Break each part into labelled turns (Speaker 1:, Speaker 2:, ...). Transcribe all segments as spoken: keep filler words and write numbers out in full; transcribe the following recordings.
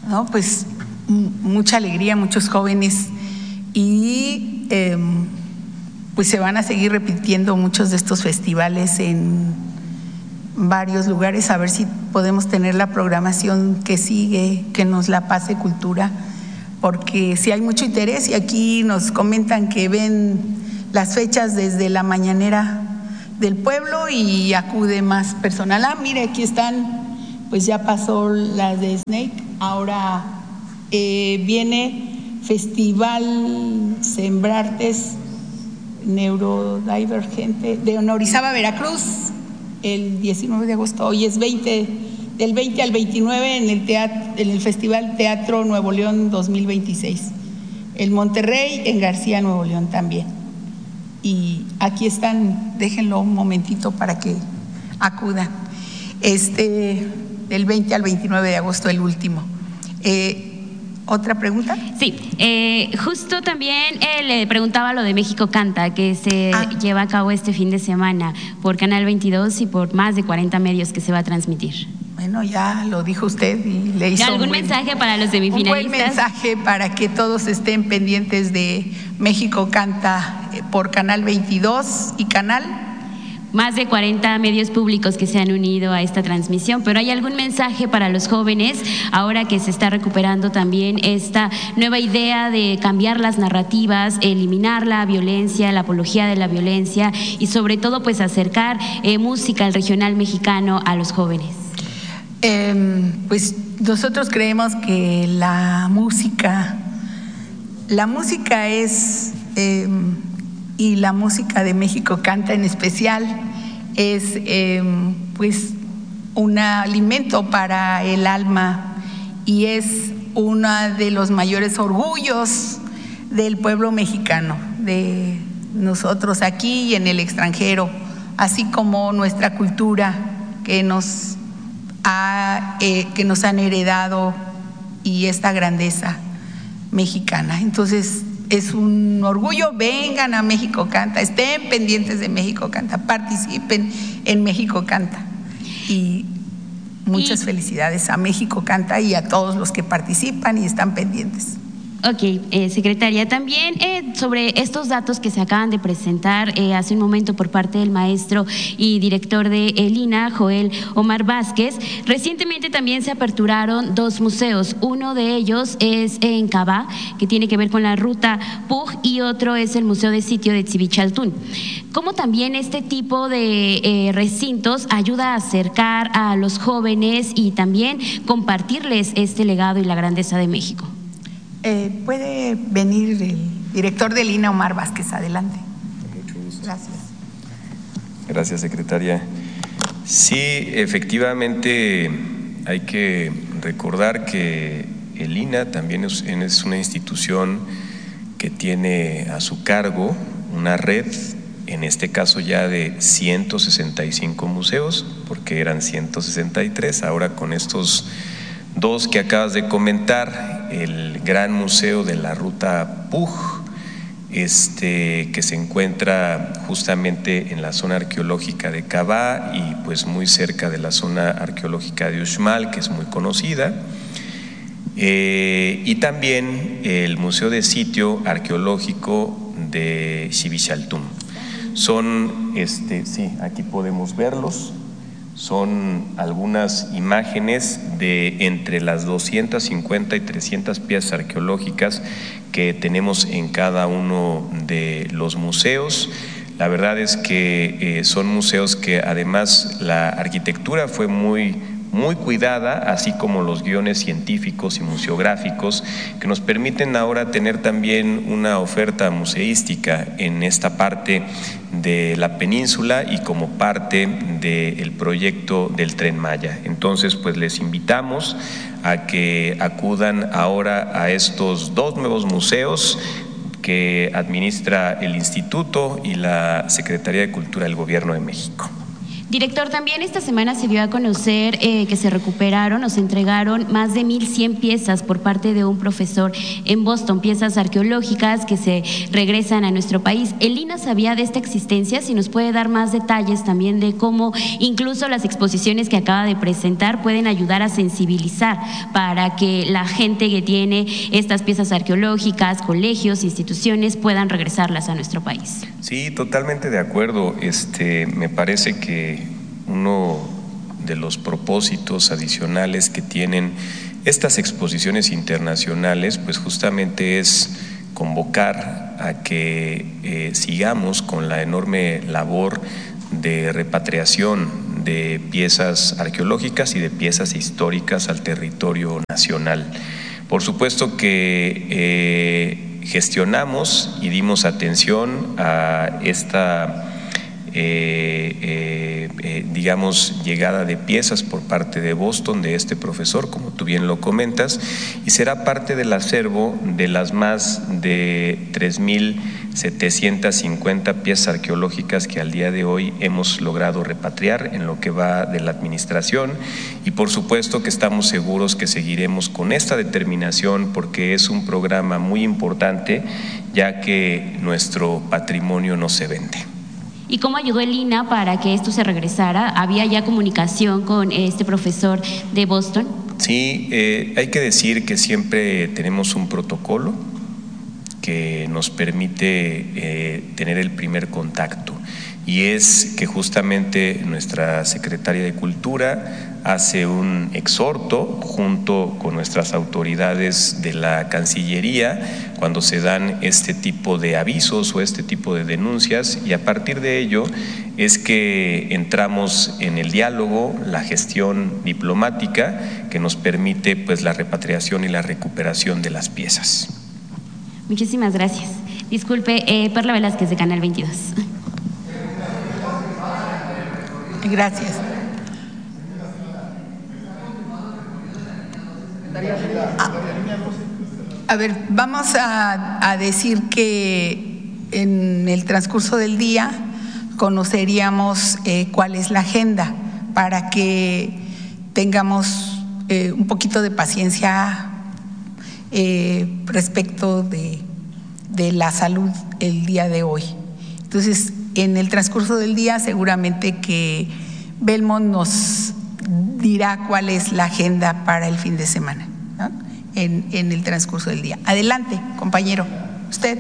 Speaker 1: ¿no? Pues mucha alegría, muchos jóvenes y eh, pues se van a seguir repitiendo muchos de estos festivales en varios lugares, a ver si podemos tener la programación que sigue, que nos la pase Cultura, porque sí hay mucho interés y aquí nos comentan que ven las fechas desde la mañanera del pueblo y acude más personal. Ah, mire, aquí están, pues ya pasó la de Snake, ahora eh, viene Festival Sembrartes Neurodivergente de Orizaba, Veracruz, el diecinueve de agosto, hoy es veinte, del veinte al veintinueve en el, teatro, en el Festival Teatro Nuevo León dos mil veintiséis. El Monterrey en García, Nuevo León también. Y aquí están, déjenlo un momentito para que acudan. Este, del veinte al veintinueve de agosto, el último. Eh, ¿Otra pregunta?
Speaker 2: Sí, eh, justo también eh, le preguntaba lo de México Canta, que se ah. lleva a cabo este fin de semana por Canal veintidós y por más de cuarenta medios que se va a transmitir.
Speaker 1: Bueno, ya lo dijo usted y le hizo
Speaker 2: ¿Algún
Speaker 1: un buen,
Speaker 2: mensaje para los semifinalistas?
Speaker 1: Un buen mensaje para que todos estén pendientes de México Canta por Canal veintidós y Canal.
Speaker 2: Más de cuarenta medios públicos que se han unido a esta transmisión, pero ¿hay algún mensaje para los jóvenes ahora que se está recuperando también esta nueva idea de cambiar las narrativas, eliminar la violencia, la apología de la violencia y sobre todo pues acercar eh, música al regional mexicano a los jóvenes?
Speaker 1: Eh, pues nosotros creemos que la música, la música es… Eh, y la música de México Canta en especial es eh, pues un alimento para el alma y es uno de los mayores orgullos del pueblo mexicano, de nosotros aquí y en el extranjero, así como nuestra cultura que nos, ha, eh, que nos han heredado y esta grandeza mexicana. Entonces, es un orgullo, vengan a México Canta, estén pendientes de México Canta, participen en México Canta. Y muchas y, felicidades a México Canta y a todos los que participan y están pendientes.
Speaker 2: Ok, eh, secretaria, también eh, sobre estos datos que se acaban de presentar eh, hace un momento por parte del maestro y director de el I N A H, Joel Omar Vázquez, recientemente también se aperturaron dos museos, uno de ellos es en Cabá, que tiene que ver con la ruta P U J, y otro es el Museo de Sitio de Tzivichaltún. ¿Cómo también este tipo de eh, recintos ayuda a acercar a los jóvenes y también compartirles este legado y la grandeza de México?
Speaker 1: Eh, puede venir el director del I N A H, Omar Vázquez, adelante.
Speaker 3: Con mucho gusto.
Speaker 1: Gracias.
Speaker 3: Gracias, secretaria. Sí, efectivamente hay que recordar que el I N A H también es, es una institución que tiene a su cargo una red, en este caso ya de ciento sesenta y cinco museos, porque eran ciento sesenta y tres, ahora con estos dos que acabas de comentar, el Gran Museo de la Ruta P U J, este, que se encuentra justamente en la zona arqueológica de Cabá y pues muy cerca de la zona arqueológica de Uxmal, que es muy conocida, eh, y también el Museo de Sitio Arqueológico de Tzivichaltún. Son, este, sí, aquí podemos verlos. Son algunas imágenes de entre las doscientas cincuenta y trescientas piezas arqueológicas que tenemos en cada uno de los museos. La verdad es que eh, son museos que además la arquitectura fue muy muy cuidada, así como los guiones científicos y museográficos que nos permiten ahora tener también una oferta museística en esta parte de la península y como parte del proyecto del Tren Maya. Entonces, pues les invitamos a que acudan ahora a estos dos nuevos museos que administra el Instituto y la Secretaría de Cultura del Gobierno de México.
Speaker 2: Director, también esta semana se dio a conocer eh, que se recuperaron o se entregaron más de mil cien piezas por parte de un profesor en Boston, piezas arqueológicas que se regresan a nuestro país. ¿El I N A sabía de esta existencia? Si nos puede dar más detalles también de cómo incluso las exposiciones que acaba de presentar pueden ayudar a sensibilizar para que la gente que tiene estas piezas arqueológicas, colegios, instituciones, puedan regresarlas a nuestro país.
Speaker 3: Sí, totalmente de acuerdo. Este, me parece que uno de los propósitos adicionales que tienen estas exposiciones internacionales, pues justamente es convocar a que eh, sigamos con la enorme labor de repatriación de piezas arqueológicas y de piezas históricas al territorio nacional. Por supuesto que eh, gestionamos y dimos atención a esta Eh, eh, eh, digamos, llegada de piezas por parte de Boston, de este profesor, como tú bien lo comentas, y será parte del acervo de las más de tres mil setecientas cincuenta piezas arqueológicas que al día de hoy hemos logrado repatriar en lo que va de la administración, y por supuesto que estamos seguros que seguiremos con esta determinación porque es un programa muy importante, ya que nuestro patrimonio no se vende.
Speaker 2: ¿Y cómo ayudó el I N A para que esto se regresara? ¿Había ya comunicación con este profesor de Boston?
Speaker 3: Sí, eh, hay que decir que siempre tenemos un protocolo que nos permite eh, tener el primer contacto, y es que justamente nuestra secretaria de Cultura hace un exhorto junto con nuestras autoridades de la Cancillería cuando se dan este tipo de avisos o este tipo de denuncias, y a partir de ello es que entramos en el diálogo, la gestión diplomática que nos permite pues la repatriación y la recuperación de las piezas.
Speaker 2: Muchísimas gracias. Disculpe, eh, Perla Velázquez de Canal veintidós.
Speaker 1: Gracias. A, a ver, vamos a, a decir que en el transcurso del día conoceríamos eh, cuál es la agenda para que tengamos eh, un poquito de paciencia eh, respecto de, de la salud el día de hoy. Entonces, en el transcurso del día seguramente que Belmont nos dirá cuál es la agenda para el fin de semana, ¿no? en, en el transcurso del día. Adelante, compañero, usted.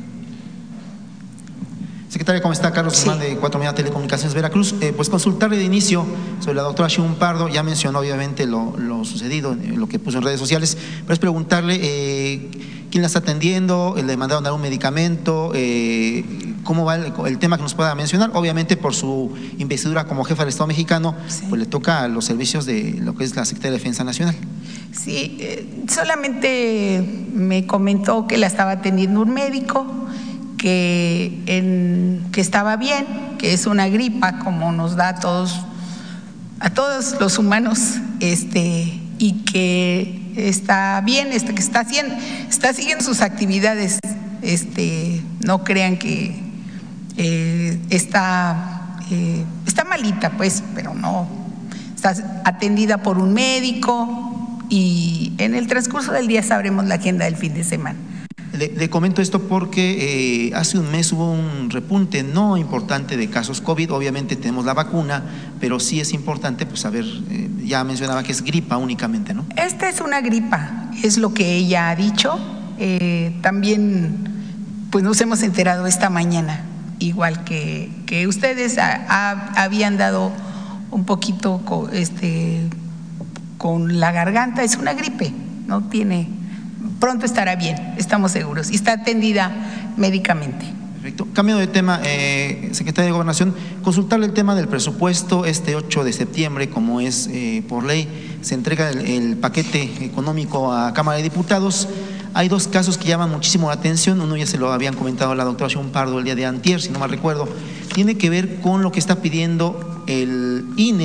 Speaker 4: Secretaria, ¿cómo está? Carlos Guzmán, sí, de Cuatro Media Telecomunicaciones Veracruz. Eh, pues consultarle de inicio sobre la doctora Xiomara Pardo. Ya mencionó obviamente lo, lo sucedido, lo que puso en redes sociales, pero es preguntarle eh, quién la está atendiendo, le mandaron algún medicamento, eh, cómo va el, el tema que nos pueda mencionar. Obviamente por su investidura como jefa del Estado mexicano, sí, pues le toca a los servicios de lo que es la Secretaría de Defensa Nacional.
Speaker 1: Sí, eh, solamente me comentó que la estaba atendiendo un médico, que, en, que estaba bien, que es una gripa como nos da a todos, a todos los humanos, este, y que está bien, este, que está haciendo, está siguiendo sus actividades, este, no crean que eh, está, eh, está malita, pues, pero no, está atendida por un médico, y en el transcurso del día sabremos la agenda del fin de semana.
Speaker 4: Le, le comento esto porque eh, hace un mes hubo un repunte no importante de casos COVID. Obviamente tenemos la vacuna, pero sí es importante pues saber, eh, ya mencionaba que es gripa únicamente, ¿no?
Speaker 1: Esta es una gripa, es lo que ella ha dicho. Eh, también pues nos hemos enterado esta mañana, igual que, que ustedes a, a, habían dado un poquito con, este, con la garganta. Es una gripe, no tiene… Pronto estará bien, estamos seguros, y está atendida médicamente.
Speaker 4: Perfecto. Cambio de tema, eh, Secretaria de Gobernación, consultarle el tema del presupuesto. Este ocho de septiembre, como es eh, por ley, se entrega el, el paquete económico a Cámara de Diputados. Hay dos casos que llaman muchísimo la atención. Uno ya se lo habían comentado a la doctora Xiomara Pardo el día de antier, si no mal recuerdo. Tiene que ver con lo que está pidiendo el I N E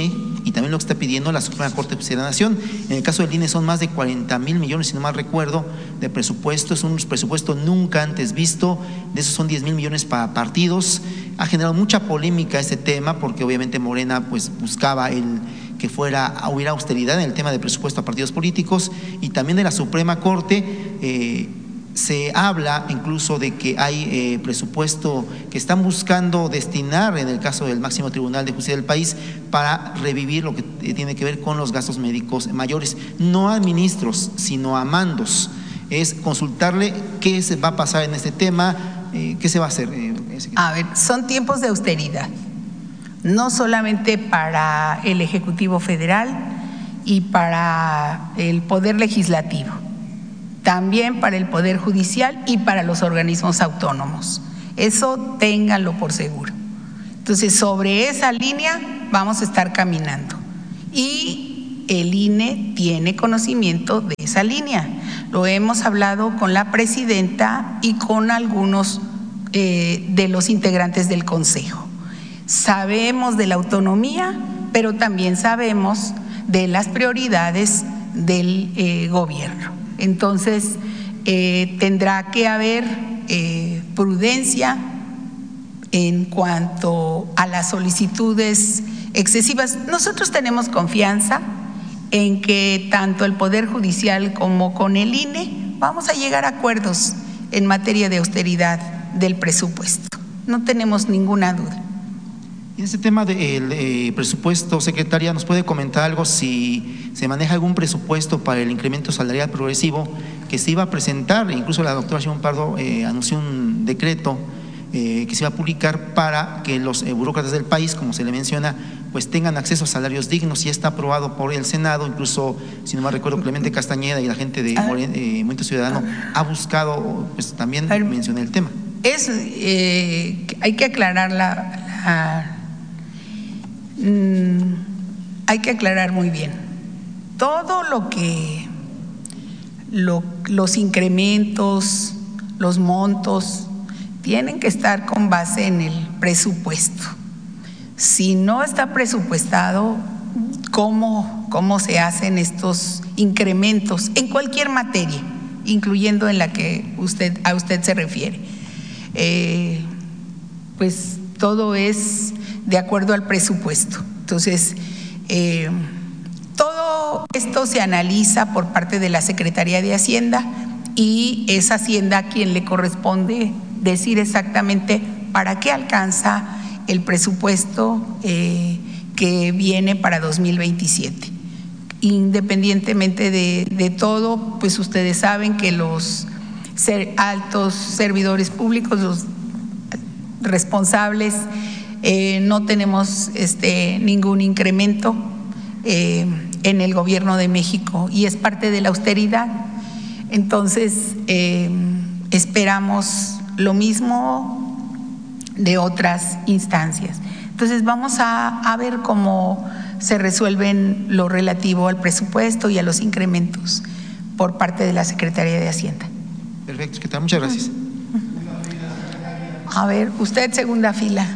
Speaker 4: y también lo que está pidiendo la Suprema Corte de Justicia de la Nación. En el caso del I N E son más de cuarenta mil millones, si no mal recuerdo, de presupuesto. Es un presupuesto nunca antes visto. De esos son diez mil millones para partidos. Ha generado mucha polémica este tema porque obviamente Morena pues buscaba el que fuera, hubiera austeridad en el tema de presupuesto a partidos políticos, y también de la Suprema Corte. eh, Se habla incluso de que hay eh, presupuesto que están buscando destinar, en el caso del máximo tribunal de justicia del país, para revivir lo que tiene que ver con los gastos médicos mayores, no a ministros, sino a mandos. Es consultarle qué se va a pasar en este tema, eh, qué se va a hacer. Eh,
Speaker 1: a ver, son tiempos de austeridad, no solamente para el Ejecutivo Federal y para el Poder Legislativo, también para el Poder Judicial y para los organismos autónomos. Eso ténganlo por seguro. Entonces, sobre esa línea vamos a estar caminando. Y el I N E tiene conocimiento de esa línea. Lo hemos hablado con la presidenta y con algunos eh, de los integrantes del Consejo. Sabemos de la autonomía, pero también sabemos de las prioridades del eh, gobierno. Entonces, eh, tendrá que haber eh, prudencia en cuanto a las solicitudes excesivas. Nosotros tenemos confianza en que tanto el Poder Judicial como con el I N E vamos a llegar a acuerdos en materia de austeridad del presupuesto. No tenemos ninguna duda.
Speaker 4: En este tema del eh, presupuesto, secretaria, ¿nos puede comentar algo si se maneja algún presupuesto para el incremento salarial progresivo que se iba a presentar? Incluso la doctora Sheinbaum Pardo eh, anunció un decreto eh, que se iba a publicar para que los eh, burócratas del país, como se le menciona, pues tengan acceso a salarios dignos. Ya está aprobado por el Senado, incluso, si no me recuerdo, Clemente Castañeda y la gente de Moren, eh, Movimiento Ciudadano ha buscado, pues también mencioné el tema.
Speaker 1: Es, eh, hay que aclarar la… la Mm, hay que aclarar muy bien, todo lo que lo, los incrementos, los montos, tienen que estar con base en el presupuesto. Si no está presupuestado, ¿cómo, cómo se hacen estos incrementos en cualquier materia, incluyendo en la que usted, a usted se refiere? Eh, pues todo es de acuerdo al presupuesto. Entonces, eh, todo esto se analiza por parte de la Secretaría de Hacienda y es Hacienda a quien le corresponde decir exactamente para qué alcanza el presupuesto eh, que viene para dos mil veintisiete. Independientemente de, de todo, pues ustedes saben que los ser, altos servidores públicos, los responsables, Eh, no tenemos este, ningún incremento eh, en el gobierno de México y es parte de la austeridad. Entonces, eh, esperamos lo mismo de otras instancias. Entonces, vamos a, a ver cómo se resuelven lo relativo al presupuesto y a los incrementos por parte de la Secretaría de Hacienda.
Speaker 4: Perfecto, secretaria, muchas gracias.
Speaker 1: A ver, usted segunda fila.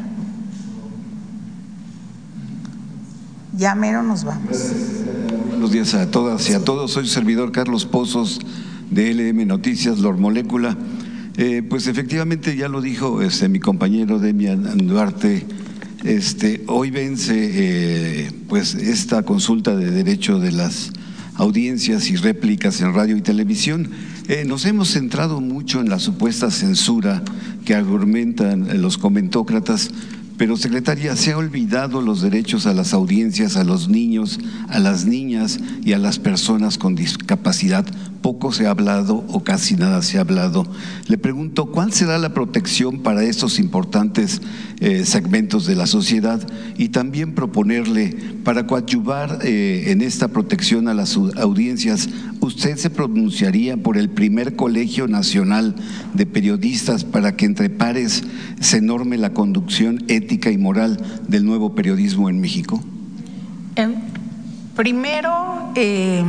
Speaker 1: Ya mero nos vamos.
Speaker 5: Buenos días a todas y a todos. Soy su servidor Carlos Pozos de L M Noticias, Lor Molécula. Eh, pues efectivamente ya lo dijo este, mi compañero Demian Duarte. Este, hoy vence eh, pues esta consulta de derecho de las audiencias y réplicas en radio y televisión. Eh, nos hemos centrado mucho en la supuesta censura que argumentan los comentócratas. Pero, secretaria, se ha olvidado los derechos a las audiencias, a los niños, a las niñas y a las personas con discapacidad. Poco se ha hablado o casi nada se ha hablado. Le pregunto, ¿cuál será la protección para estos importantes eh, segmentos de la sociedad? Y también proponerle, para coadyuvar eh, en esta protección a las audiencias, ¿usted se pronunciaría por el primer Colegio Nacional de Periodistas para que entre pares se norme la conducción ética y moral del nuevo periodismo en México?
Speaker 1: Eh, primero, eh,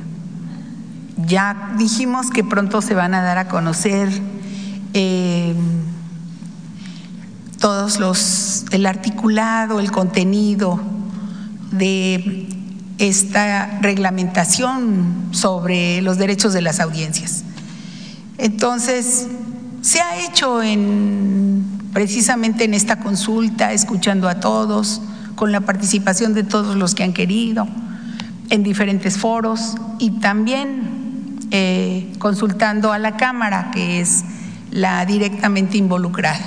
Speaker 1: ya dijimos que pronto se van a dar a conocer eh, todos los, el articulado, el contenido de esta reglamentación sobre los derechos de las audiencias. Entonces, se ha hecho en, precisamente en esta consulta, escuchando a todos, con la participación de todos los que han querido, en diferentes foros, y también eh, consultando a la Cámara, que es la directamente involucrada.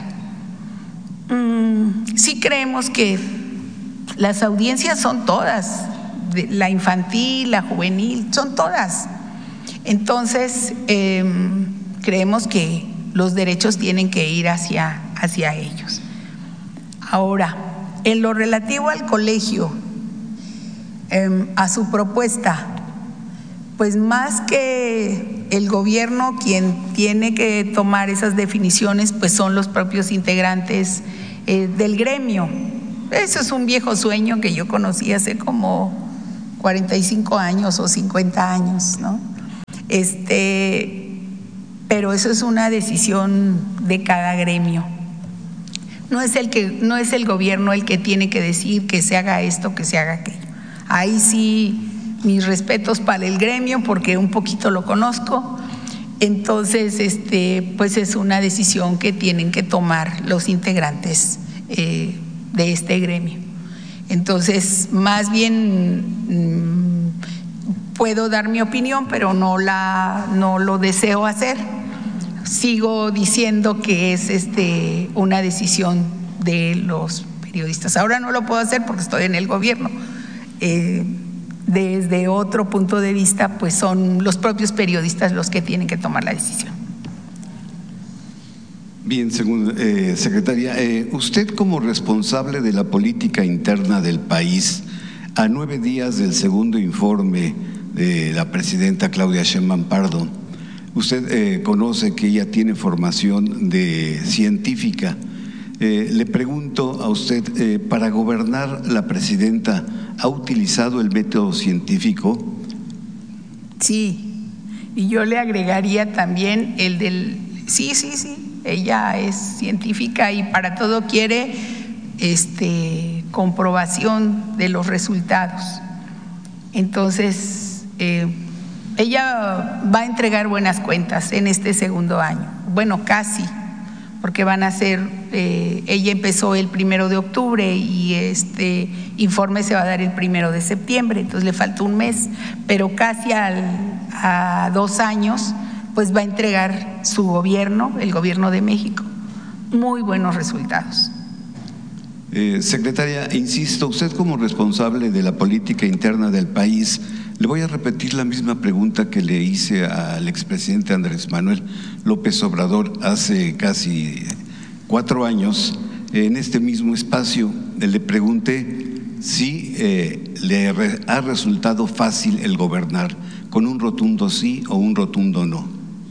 Speaker 1: Mm, sí creemos que las audiencias son todas, la infantil, la juvenil, son todas. Entonces, eh, creemos que los derechos tienen que ir hacia, hacia ellos. Ahora, en lo relativo al colegio, eh, a su propuesta, pues más que el gobierno quien tiene que tomar esas definiciones, pues son los propios integrantes eh, del gremio. Eso es un viejo sueño que yo conocí hace como cuarenta y cinco años o cincuenta años, ¿no? Este, pero eso es una decisión de cada gremio. No es el que, no es el gobierno el que tiene que decir que se haga esto, que se haga aquello. Ahí sí, mis respetos para el gremio, porque un poquito lo conozco. Entonces, este, pues es una decisión que tienen que tomar los integrantes eh, de este gremio. Entonces, más bien mmm, puedo dar mi opinión, pero no la, no lo deseo hacer. Sigo diciendo que es este, una decisión de los periodistas. Ahora no lo puedo hacer porque estoy en el gobierno. Eh, desde otro punto de vista, pues son los propios periodistas los que tienen que tomar la decisión.
Speaker 5: Bien, según, eh, secretaria, eh, usted como responsable de la política interna del país, a nueve días del segundo informe de la presidenta Claudia Sheinbaum Pardo, usted eh, conoce que ella tiene formación de científica. Eh, le pregunto a usted, eh, para gobernar, ¿la presidenta ha utilizado el método científico?
Speaker 1: Sí, y yo le agregaría también el del… Sí, sí, sí. Ella es científica y para todo quiere este, comprobación de los resultados. Entonces, eh, ella va a entregar buenas cuentas en este segundo año. Bueno, casi, porque van a ser, eh, ella empezó el primero de octubre y este informe se va a dar el primero de septiembre, entonces le falta un mes, pero casi al, a dos años pues va a entregar su gobierno, el gobierno de México, muy buenos resultados.
Speaker 5: Eh, secretaria, insisto, usted como responsable de la política interna del país, le voy a repetir la misma pregunta que le hice al expresidente Andrés Manuel López Obrador hace casi cuatro años, en este mismo espacio. Le pregunté si eh, le ha resultado fácil el gobernar, con un rotundo sí o un rotundo no.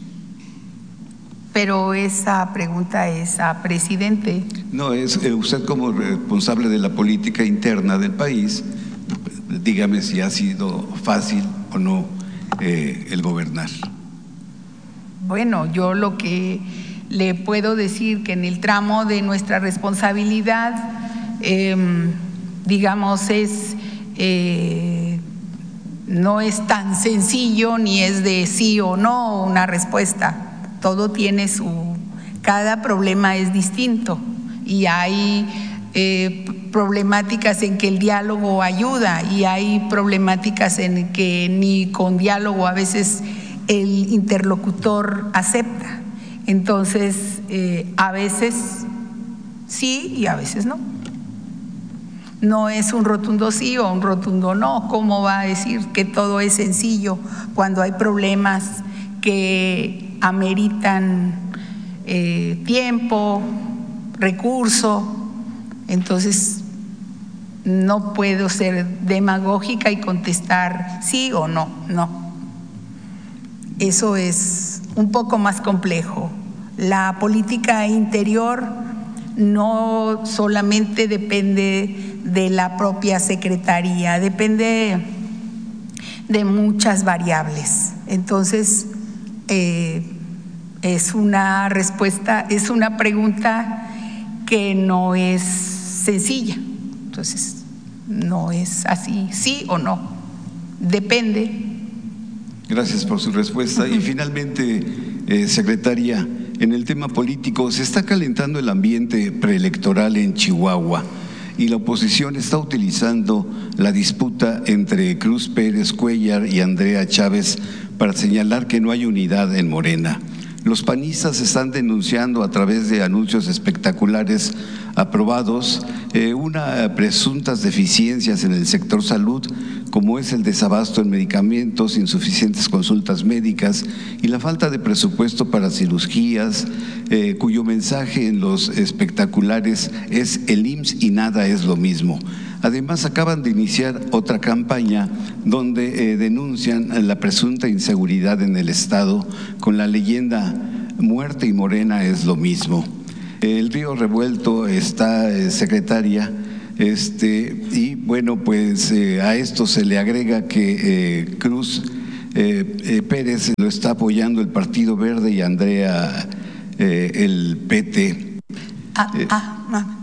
Speaker 1: Pero esa pregunta es a presidente.
Speaker 5: No, es eh, usted como responsable de la política interna del país, dígame si ha sido fácil o no eh, el gobernar.
Speaker 1: Bueno, yo lo que le puedo decir que en el tramo de nuestra responsabilidad, eh, digamos, es… Eh, no es tan sencillo ni es de sí o no una respuesta. Todo tiene su… cada problema es distinto y hay eh, problemáticas en que el diálogo ayuda y hay problemáticas en que ni con diálogo a veces el interlocutor acepta. Entonces, eh, a veces sí y a veces no. No es un rotundo sí o un rotundo no. ¿Cómo va a decir que todo es sencillo cuando hay problemas que ameritan eh, tiempo, recurso? Entonces, no puedo ser demagógica y contestar sí o no, no. Eso es un poco más complejo. La política interior no solamente depende de la propia secretaría, depende de muchas variables. Entonces, eh, es una respuesta, es una pregunta que no es sencilla. Entonces, no es así, sí o no, depende.
Speaker 5: Gracias por su respuesta. Y finalmente, eh, secretaria, en el tema político, se está calentando el ambiente preelectoral en Chihuahua y la oposición está utilizando la disputa entre Cruz Pérez Cuellar y Andrea Chávez para señalar que no hay unidad en Morena. Los panistas están denunciando a través de anuncios espectaculares aprobados eh, una presuntas deficiencias en el sector salud, como es el desabasto en medicamentos, insuficientes consultas médicas y la falta de presupuesto para cirugías, eh, cuyo mensaje en los espectaculares es el I M S S y nada es lo mismo. Además, acaban de iniciar otra campaña donde eh, denuncian la presunta inseguridad en el Estado con la leyenda "Muerte y Morena es lo mismo". El río revuelto está, eh, secretaria, este, y bueno, pues eh, a esto se le agrega que eh, Cruz eh, eh, Pérez lo está apoyando el Partido Verde y Andrea eh, el P T.
Speaker 1: Ah,
Speaker 5: eh,
Speaker 1: ah, ah.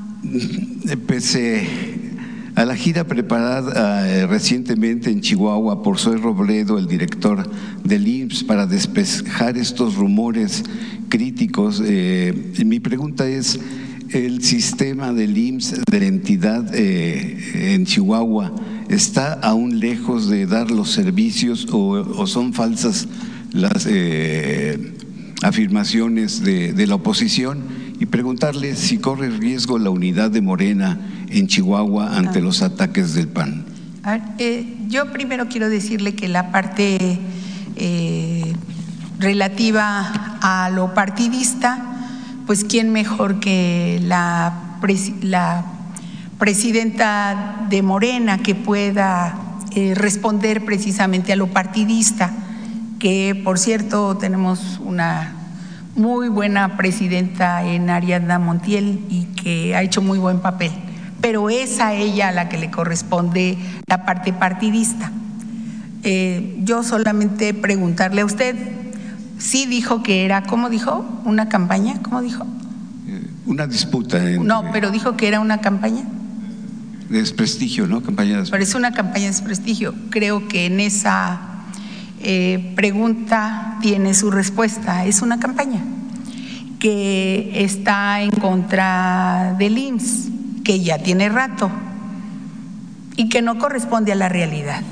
Speaker 5: Pese a la gira preparada eh, recientemente en Chihuahua por Zoe Robledo, el director del I M S S, para despejar estos rumores críticos, eh, mi pregunta es, ¿el sistema del I M S S de la entidad eh, en Chihuahua está aún lejos de dar los servicios o, o son falsas las eh, afirmaciones de, de la oposición? Y preguntarle si corre riesgo la unidad de Morena en Chihuahua ante ah. los ataques del P A N.
Speaker 1: A ver, eh, yo primero quiero decirle que la parte eh, relativa a lo partidista, pues quién mejor que la, pres la presidenta de Morena que pueda eh, responder precisamente a lo partidista, que por cierto tenemos una muy buena presidenta en Ariadna Montiel y que ha hecho muy buen papel, pero es a ella a la que le corresponde la parte partidista. Eh, yo solamente preguntarle a usted, sí dijo que era, ¿cómo dijo? ¿Una campaña? ¿Cómo dijo?
Speaker 5: Una disputa. Entre,
Speaker 1: no, pero dijo que era una campaña.
Speaker 5: De desprestigio, ¿no? Campaña de
Speaker 1: pero es una campaña de desprestigio. Creo que en esa Eh, pregunta tiene su respuesta, es una campaña que está en contra del I M S S, que ya tiene rato y que no corresponde a la realidad.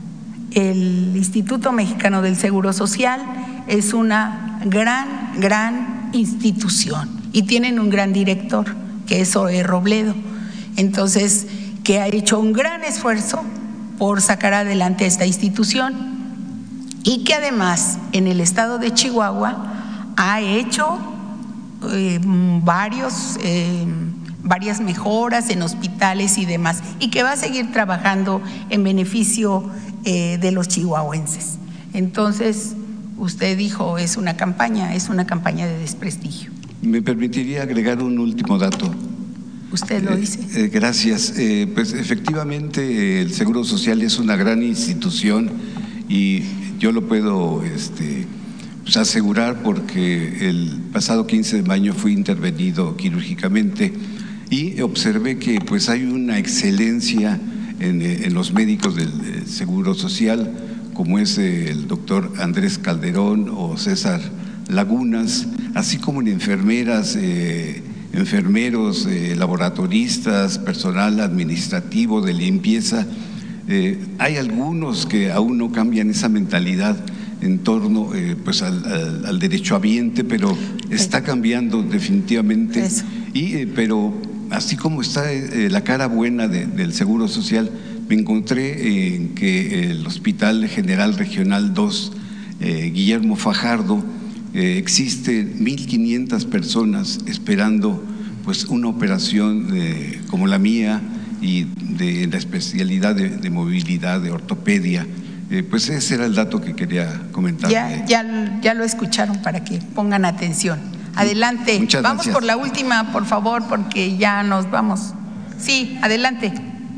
Speaker 1: El Instituto Mexicano del Seguro Social es una gran, gran institución y tienen un gran director, que es Zoe Robledo, entonces, que ha hecho un gran esfuerzo por sacar adelante esta institución, y que además en el estado de Chihuahua ha hecho eh, varios, eh, varias mejoras en hospitales y demás, y que va a seguir trabajando en beneficio eh, de los chihuahuenses. Entonces, usted dijo, es una campaña, es una campaña de desprestigio.
Speaker 5: ¿Me permitiría agregar un último dato?
Speaker 1: Usted lo dice.
Speaker 5: Eh, eh, gracias. Eh, pues efectivamente el Seguro Social es una gran institución y yo lo puedo este, pues asegurar porque el pasado quince de mayo fui intervenido quirúrgicamente y observé que pues hay una excelencia en, en los médicos del Seguro Social, como es el doctor Andrés Calderón o César Lagunas, así como en enfermeras, eh, enfermeros, eh, laboratoristas, personal administrativo de limpieza. Eh, hay algunos que aún no cambian esa mentalidad en torno eh, pues al, al, al derechohabiente, pero está cambiando definitivamente. Y, eh, pero así como está eh, la cara buena de, del Seguro Social, me encontré en eh, que el Hospital General Regional dos, eh, Guillermo Fajardo, eh, existen mil quinientas personas esperando pues una operación eh, como la mía, y de la especialidad de, de movilidad, de ortopedia. Eh, pues ese era el dato que quería comentar.
Speaker 1: Ya, ya, ya lo escucharon para que pongan atención. Adelante.
Speaker 5: Muchas
Speaker 1: vamos
Speaker 5: gracias.
Speaker 1: Por la última, por favor, porque ya nos vamos. Sí, adelante.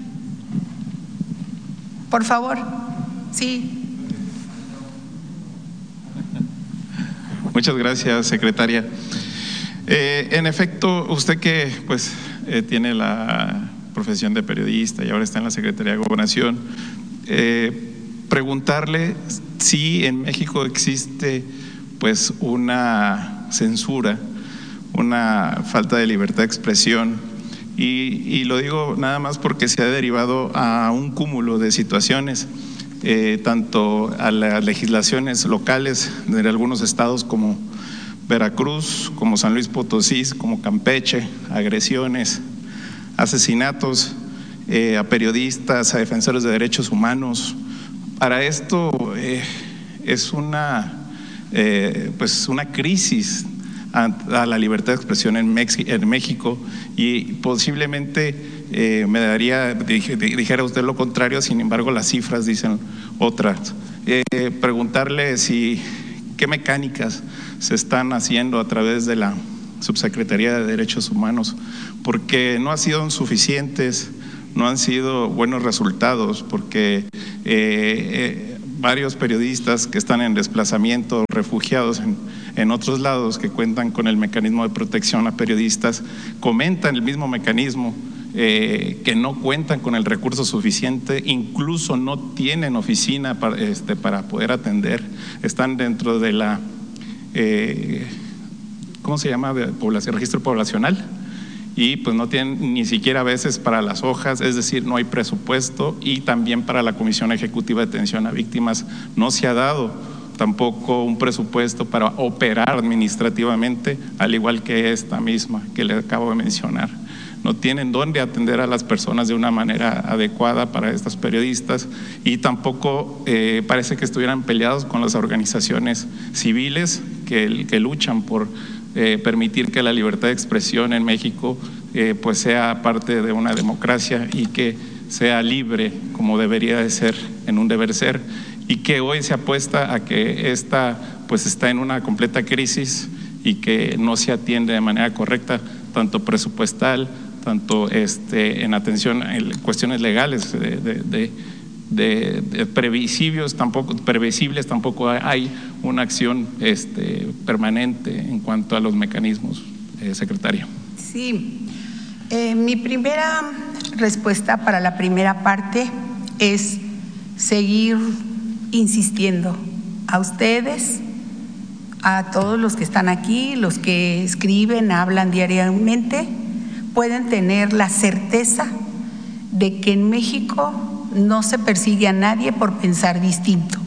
Speaker 1: Por favor. Sí.
Speaker 6: Muchas gracias, secretaria. Eh, en efecto, usted que pues eh, tiene la profesión de periodista y ahora está en la Secretaría de Gobernación, eh, preguntarle si en México existe pues una censura, una falta de libertad de expresión, y, y lo digo nada más porque se ha derivado a un cúmulo de situaciones, eh, tanto a las legislaciones locales de algunos estados como Veracruz, como San Luis Potosí, como Campeche, agresiones, asesinatos eh, a periodistas, a defensores de derechos humanos. Para esto eh, es una, eh, pues una crisis a, a la libertad de expresión en, Mex en México, y posiblemente eh, me daría, dije, dijera usted lo contrario, sin embargo las cifras dicen otras. Eh, preguntarle si qué mecánicas se están haciendo a través de la Subsecretaría de Derechos Humanos, porque no han sido suficientes, no han sido buenos resultados, porque eh, eh, varios periodistas que están en desplazamiento, refugiados en, en otros lados que cuentan con el mecanismo de protección a periodistas, comentan el mismo mecanismo, eh, que no cuentan con el recurso suficiente, incluso no tienen oficina para, este, para poder atender, están dentro de la, eh, ¿cómo se llama?, de población, registro poblacional, y pues no tienen ni siquiera a veces para las hojas, es decir, no hay presupuesto, y también para la Comisión Ejecutiva de Atención a Víctimas no se ha dado tampoco un presupuesto para operar administrativamente, al igual que esta misma que le acabo de mencionar. No tienen dónde atender a las personas de una manera adecuada para estas periodistas, y tampoco eh, parece que estuvieran peleados con las organizaciones civiles que, que luchan por eh, permitir que la libertad de expresión en México eh, pues sea parte de una democracia y que sea libre como debería de ser, en un deber ser, y que hoy se apuesta a que esta pues está en una completa crisis y que no se atiende de manera correcta, tanto presupuestal, tanto este, en atención a cuestiones legales de, de, de, de, de previsibles, tampoco, previsibles, tampoco hay una acción este, permanente en cuanto a los mecanismos, eh, secretario.
Speaker 1: Sí, eh, mi primera respuesta para la primera parte es seguir insistiendo a ustedes, a todos los que están aquí, los que escriben, hablan diariamente, pueden tener la certeza de que en México no se persigue a nadie por pensar distinto.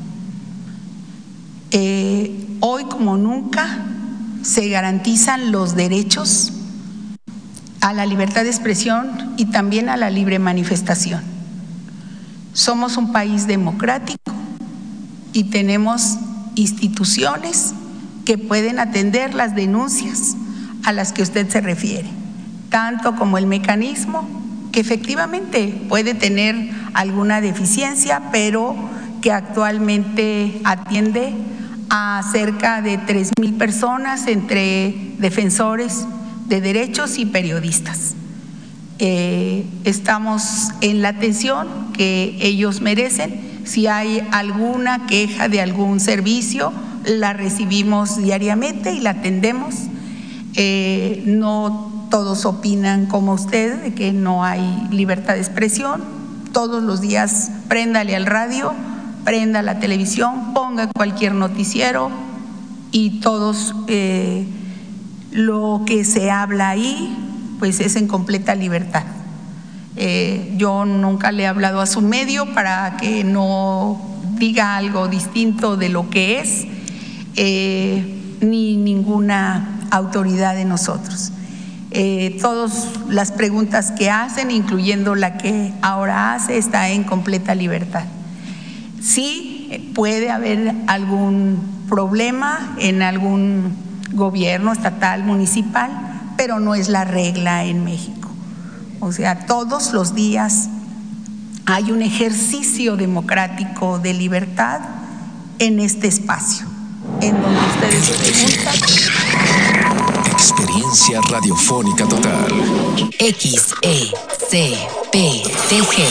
Speaker 1: Eh, hoy como nunca se garantizan los derechos a la libertad de expresión y también a la libre manifestación. Somos un país democrático y tenemos instituciones que pueden atender las denuncias a las que usted se refiere, tanto como el mecanismo, que efectivamente puede tener alguna deficiencia, pero que actualmente atiende a cerca de tres mil personas entre defensores de derechos y periodistas. Eh, estamos en la atención que ellos merecen. Si hay alguna queja de algún servicio, la recibimos diariamente y la atendemos. Eh, no todos opinan como usted, de que no hay libertad de expresión. Todos los días préndale al radio, prenda la televisión, ponga cualquier noticiero y todos eh, lo que se habla ahí pues es en completa libertad. Eh, yo nunca le he hablado a su medio para que no diga algo distinto de lo que es, eh, ni ninguna autoridad de nosotros. Eh, todas las preguntas que hacen, incluyendo la que ahora hace, está en completa libertad. Sí puede haber algún problema en algún gobierno estatal, municipal, pero no es la regla en México. O sea, todos los días hay un ejercicio democrático de libertad en este espacio, en donde ustedes preguntan.
Speaker 7: Experiencia radiofónica total.
Speaker 8: X E C P T G.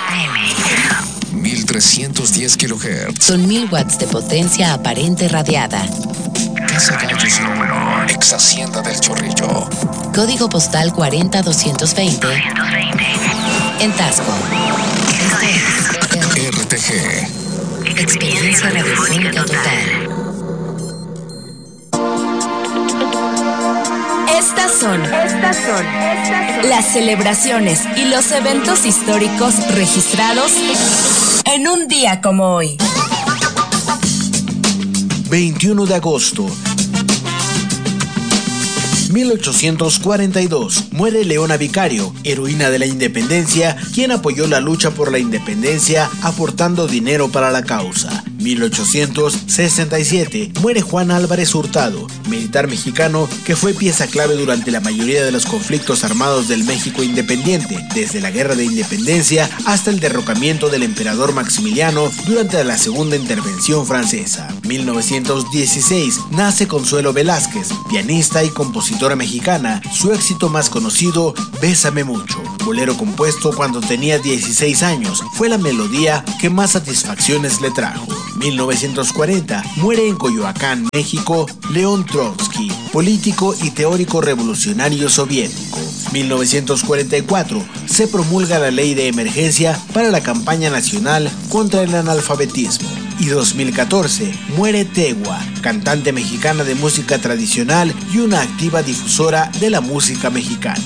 Speaker 7: mil trescientos diez kilohertz.
Speaker 8: Son mil watts de potencia aparente radiada.
Speaker 7: Casa Gallos uno, ex Hacienda del Chorrillo.
Speaker 8: Código postal cuarenta doscientos veinte. en Tasco.
Speaker 7: R T G.
Speaker 8: Experiencia radiofónica total. Estas son, estas son, estas son las celebraciones y los eventos históricos registrados en un día como hoy.
Speaker 9: veintiuno de agosto. mil ochocientos cuarenta y dos. Muere Leona Vicario, heroína de la independencia, quien apoyó la lucha por la independencia aportando dinero para la causa. mil ochocientos sesenta y siete. Muere Juan Álvarez Hurtado, militar mexicano que fue pieza clave durante la mayoría de los conflictos armados del México independiente, desde la Guerra de Independencia hasta el derrocamiento del emperador Maximiliano durante la Segunda Intervención Francesa. mil novecientos dieciséis. Nace Consuelo Velázquez, pianista y compositora mexicana. Su éxito más conocido, Bésame Mucho, bolero compuesto cuando tenía dieciséis años, fue la melodía que más satisfacciones le trajo. mil novecientos cuarenta. Muere en Coyoacán, México, León Trotsky, político y teórico revolucionario soviético. mil novecientos cuarenta y cuatro. Se promulga la ley de emergencia para la campaña nacional contra el analfabetismo. Y dos mil catorce. Muere Tegua, cantante mexicana de música tradicional y una activa difusora de la música mexicana.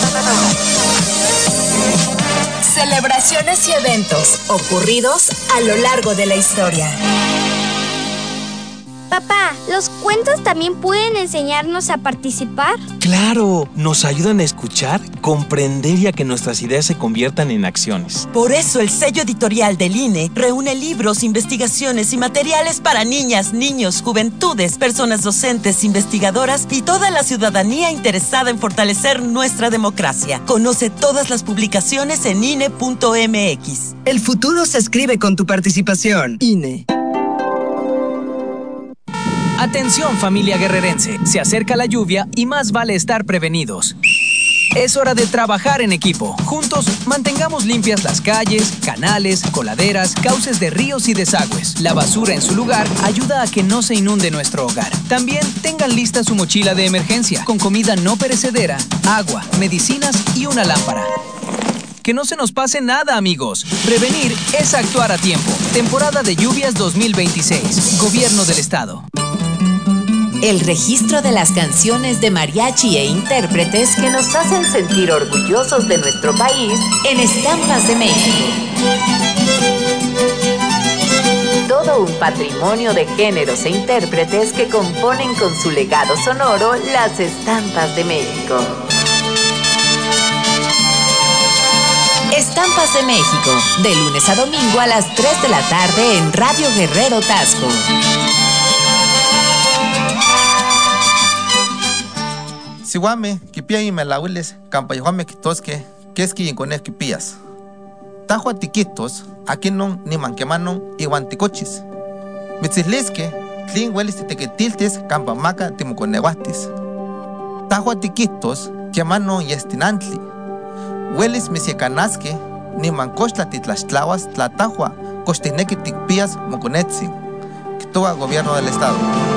Speaker 8: Celebraciones y eventos ocurridos a lo largo de la historia.
Speaker 10: Papá, ¿los cuentos también pueden enseñarnos a participar?
Speaker 11: ¡Claro! Nos ayudan a escuchar, comprender y a que nuestras ideas se conviertan en acciones.
Speaker 12: Por eso el sello editorial del I N E reúne libros, investigaciones y materiales para niñas, niños, juventudes, personas docentes, investigadoras y toda la ciudadanía interesada en fortalecer nuestra democracia. Conoce todas las publicaciones en I N E punto M X.
Speaker 13: El futuro se escribe con tu participación. I N E.
Speaker 14: Atención, familia guerrerense, se acerca la lluvia y más vale estar prevenidos. Es hora de trabajar en equipo. Juntos, mantengamos limpias las calles, canales, coladeras, cauces de ríos y desagües. La basura en su lugar ayuda a que no se inunde nuestro hogar. También tengan lista su mochila de emergencia, con comida no perecedera, agua, medicinas y una lámpara. Que no se nos pase nada, amigos. Prevenir es actuar a tiempo. Temporada de lluvias dos mil veintiséis. Gobierno del Estado.
Speaker 8: El registro de las canciones de mariachi e intérpretes que nos hacen sentir orgullosos de nuestro país en Estampas de México. Todo un patrimonio de géneros e intérpretes que componen con su legado sonoro las Estampas de México. Estampas de México, de lunes a domingo a las tres de la tarde en Radio Guerrero Tasco.
Speaker 15: Siwame, kipia y melahuiles, campayahuame kitosque, keski y cones kipías. Tajua tiquitos, aquí non ni manquemanon y guanticochis. Mitzislisque, tlin huelis tequetiltis, campamaca timuconeguatis. Tajua tiquitos, quemano y estinantli. Huelis misiecanasque, ni mancochla titlaxtlahuas, tlatajua, costinequi ticpías, moconetzi. Quitoa Gobierno del Estado.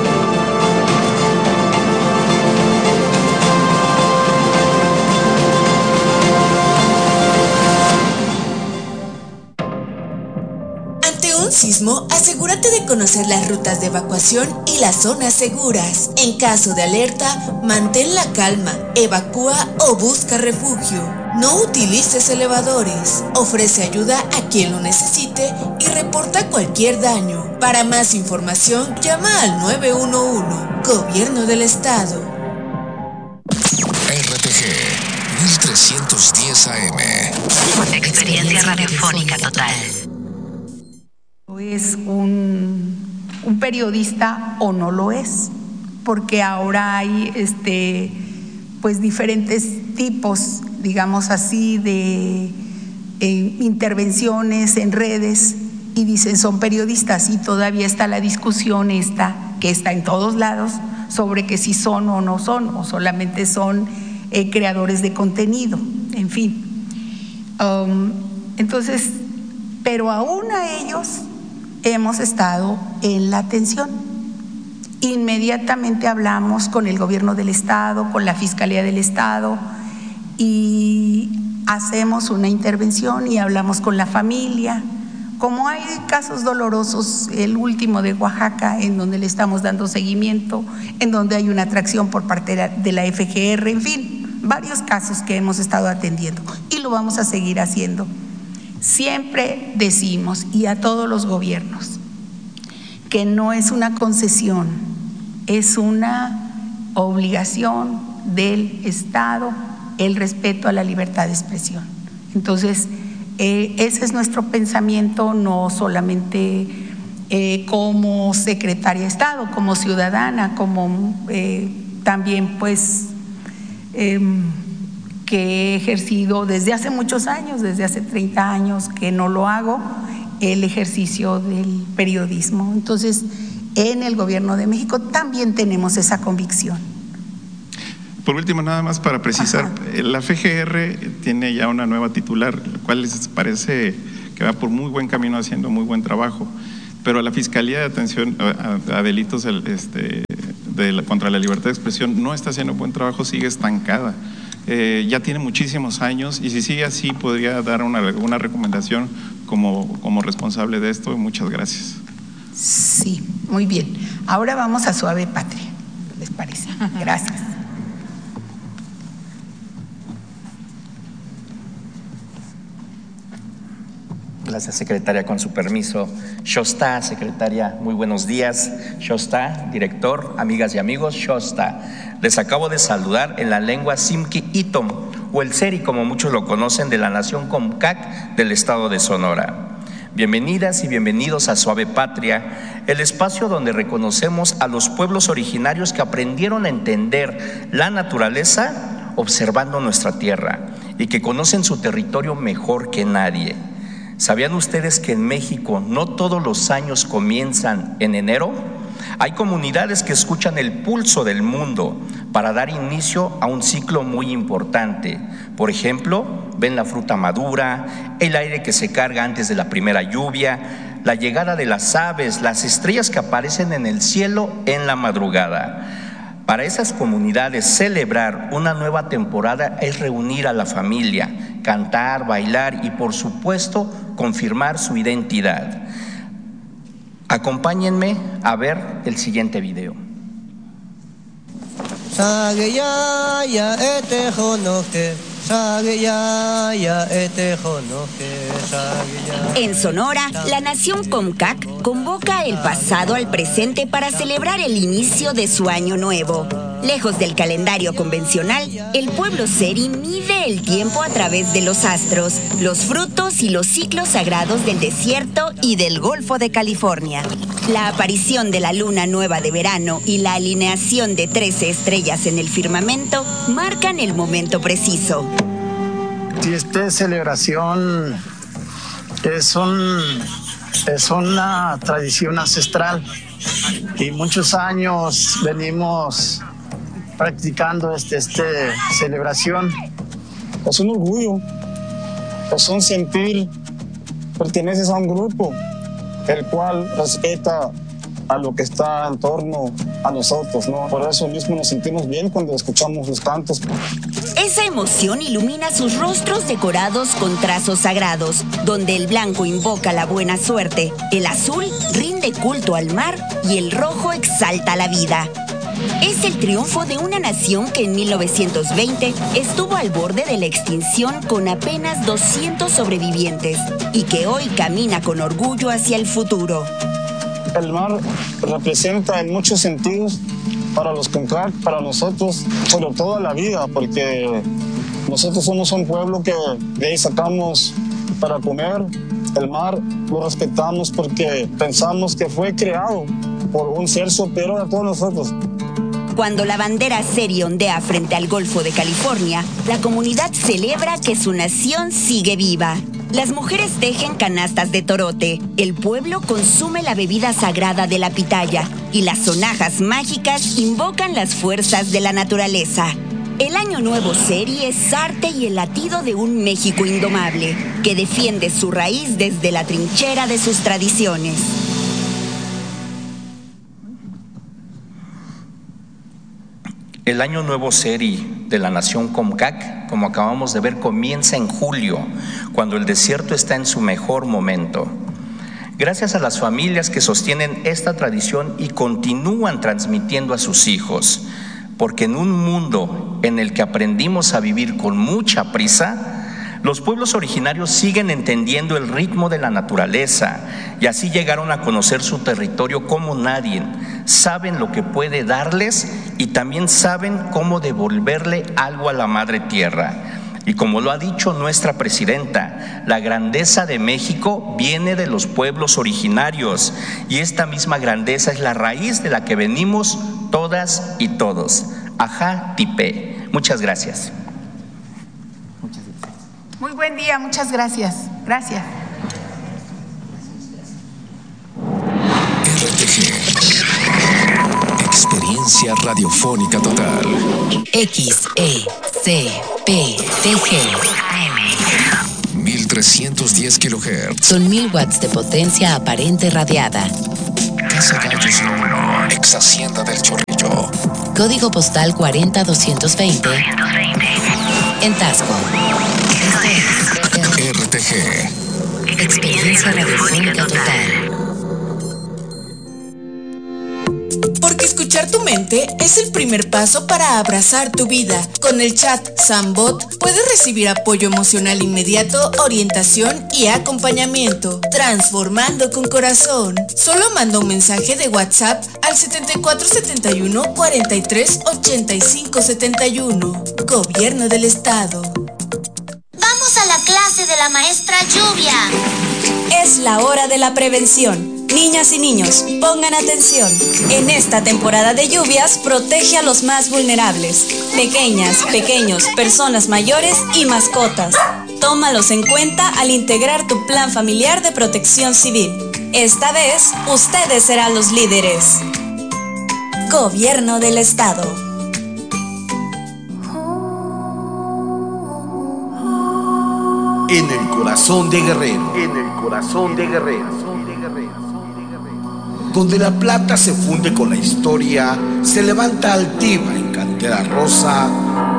Speaker 16: Un sismo, asegúrate de conocer las rutas de evacuación y las zonas seguras. En caso de alerta, mantén la calma, evacúa o busca refugio. No utilices elevadores. Ofrece ayuda a quien lo necesite y reporta cualquier daño. Para más información, llama al nueve uno uno. Gobierno del Estado.
Speaker 7: R T G mil trescientos diez A M.
Speaker 8: Experiencia radiofónica total.
Speaker 1: ¿Es un, un periodista o no lo es? Porque ahora hay este, pues diferentes tipos, digamos así, de eh, intervenciones en redes y dicen son periodistas, y todavía está la discusión esta, que está en todos lados, sobre que si son o no son, o solamente son eh, creadores de contenido, en fin. Um, entonces, pero aún a ellos hemos estado en la atención. Inmediatamente hablamos con el Gobierno del Estado, con la Fiscalía del Estado, y hacemos una intervención y hablamos con la familia. Como hay casos dolorosos, el último de Oaxaca, en donde le estamos dando seguimiento, en donde hay una atracción por parte de la F G R, en fin, varios casos que hemos estado atendiendo y lo vamos a seguir haciendo. Siempre decimos, y a todos los gobiernos, que no es una concesión, es una obligación del Estado el respeto a la libertad de expresión. Entonces, Eh, ese es nuestro pensamiento, no solamente eh, como secretaria de Estado, como ciudadana, como eh, también pues eh, que he ejercido desde hace muchos años, desde hace treinta años que no lo hago, el ejercicio del periodismo. Entonces, en el Gobierno de México también tenemos esa convicción.
Speaker 6: Por último, nada más para precisar, Ajá. la F G R tiene ya una nueva titular, lo cual les parece que va por muy buen camino haciendo muy buen trabajo, pero la Fiscalía de Atención a, a Delitos este, de la, contra la Libertad de Expresión no está haciendo buen trabajo, sigue estancada. Eh, ya tiene muchísimos años y si sigue así podría dar una, una recomendación como, como responsable de esto. Muchas gracias.
Speaker 1: Sí, muy bien. Ahora vamos a Suave Patria, ¿les parece? Gracias.
Speaker 17: Gracias, secretaria, con su permiso. Shosta, secretaria, muy buenos días. Shosta, director, amigas y amigos, Shosta. Les acabo de saludar en la lengua Simki Itom, o el Seri, como muchos lo conocen, de la nación Comcac del estado de Sonora. Bienvenidas y bienvenidos a Suave Patria, el espacio donde reconocemos a los pueblos originarios que aprendieron a entender la naturaleza observando nuestra tierra y que conocen su territorio mejor que nadie. ¿Sabían ustedes que en México no todos los años comienzan en enero? Hay comunidades que escuchan el pulso del mundo para dar inicio a un ciclo muy importante. Por ejemplo, ven la fruta madura, el aire que se carga antes de la primera lluvia, la llegada de las aves, las estrellas que aparecen en el cielo en la madrugada. Para esas comunidades, celebrar una nueva temporada es reunir a la familia, cantar, bailar y, por supuesto, confirmar su identidad. Acompáñenme a ver el siguiente video.
Speaker 18: En Sonora, la nación Comcac convoca el pasado al presente para celebrar el inicio de su año nuevo. Lejos del calendario convencional, el pueblo Seri mide el tiempo a través de los astros, los frutos y los ciclos sagrados del desierto y del Golfo de California. La aparición de la luna nueva de verano y la alineación de trece estrellas en el firmamento marcan el momento preciso.
Speaker 19: Sí, esta celebración es, un, es una tradición ancestral y muchos años venimos practicando esta este celebración.
Speaker 20: Es un orgullo, es un sentir, perteneces a un grupo, el cual respeta a lo que está en torno a nosotros, ¿no? Por eso mismo nos sentimos bien cuando escuchamos los cantos.
Speaker 18: Esa emoción ilumina sus rostros decorados con trazos sagrados, donde el blanco invoca la buena suerte, el azul rinde culto al mar y el rojo exalta la vida. Es el triunfo de una nación que en mil novecientos veinte estuvo al borde de la extinción con apenas doscientos sobrevivientes y que hoy camina con orgullo hacia el futuro.
Speaker 20: El mar representa en muchos sentidos para los Comcac, para nosotros, sobre todo la vida, porque nosotros somos un pueblo que de ahí sacamos para comer. El mar lo respetamos porque pensamos que fue creado por un ser superior a todos nosotros.
Speaker 18: Cuando la bandera Seri ondea frente al Golfo de California, la comunidad celebra que su nación sigue viva. Las mujeres tejen canastas de torote, el pueblo consume la bebida sagrada de la pitaya y las sonajas mágicas invocan las fuerzas de la naturaleza. El Año Nuevo Seri es arte y el latido de un México indomable, que defiende su raíz desde la trinchera de sus tradiciones.
Speaker 17: El Año Nuevo Seri de la nación Comcac, como acabamos de ver, comienza en julio, cuando el desierto está en su mejor momento. Gracias a las familias que sostienen esta tradición y continúan transmitiendo a sus hijos, porque en un mundo en el que aprendimos a vivir con mucha prisa, los pueblos originarios siguen entendiendo el ritmo de la naturaleza y así llegaron a conocer su territorio como nadie. Saben lo que puede darles y también saben cómo devolverle algo a la madre tierra. Y como lo ha dicho nuestra presidenta, la grandeza de México viene de los pueblos originarios y esta misma grandeza es la raíz de la que venimos todas y todos. Ajá, Tipé. Muchas gracias.
Speaker 1: Muy buen día, muchas gracias. Gracias.
Speaker 7: R T G. Experiencia radiofónica total.
Speaker 8: X E C P T G.
Speaker 7: mil trescientos diez kilohertz.
Speaker 8: Son mil watts de potencia aparente radiada.
Speaker 7: Casa Gallos número. Ex Hacienda del Chorrillo.
Speaker 8: Código postal cuarenta doscientos veinte. En Tasco.
Speaker 7: R T G.
Speaker 8: Experiencia radiofónica total.
Speaker 16: Porque escuchar tu mente es el primer paso para abrazar tu vida. Con el chat Sambot puedes recibir apoyo emocional inmediato, orientación y acompañamiento. Transformando con corazón. Solo manda un mensaje de WhatsApp al setenta y cuatro setenta y uno cuarenta y tres ochenta y cinco setenta y uno. Gobierno del Estado.
Speaker 10: Vamos a la clase de la maestra Lluvia.
Speaker 21: Es la hora de la prevención. Niñas y niños, pongan atención. En esta temporada de lluvias, protege a los más vulnerables. Pequeñas, pequeños, personas mayores y mascotas. Tómalos en cuenta al integrar tu plan familiar de protección civil. Esta vez, ustedes serán los líderes. Gobierno del Estado.
Speaker 9: En el corazón de Guerrero. En el corazón de Guerrero. Donde la plata se funde con la historia, se levanta altiva en cantera rosa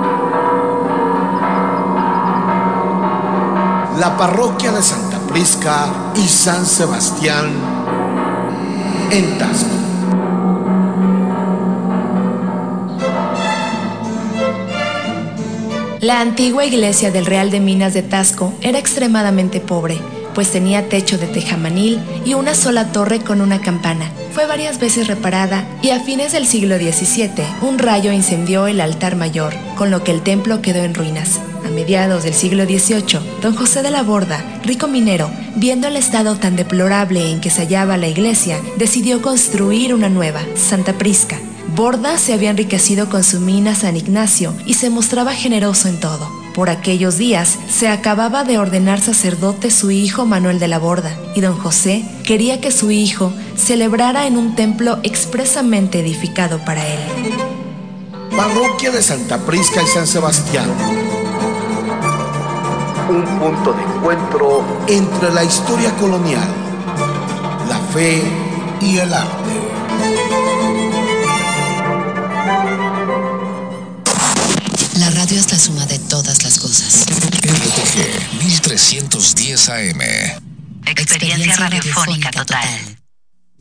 Speaker 9: la parroquia de Santa Prisca y San Sebastián en Tasco.
Speaker 22: La antigua iglesia del Real de Minas de Tasco era extremadamente pobre, pues tenía techo de tejamanil y una sola torre con una campana. Fue varias veces reparada y a fines del siglo diecisiete un rayo incendió el altar mayor, con lo que el templo quedó en ruinas. A mediados del siglo dieciocho, don José de la Borda, rico minero, viendo el estado tan deplorable en que se hallaba la iglesia, decidió construir una nueva, Santa Prisca. Borda se había enriquecido con su mina San Ignacio y se mostraba generoso en todo. Por aquellos días se acababa de ordenar sacerdote su hijo Manuel de la Borda y don José quería que su hijo celebrara en un templo expresamente edificado para él.
Speaker 9: Parroquia de Santa Prisca y San Sebastián. Un punto de encuentro entre la historia colonial, la fe y el arte.
Speaker 8: La radio es la suma de todas las cosas.
Speaker 7: R T G mil trescientos diez A M.
Speaker 8: Experiencia radiofónica total.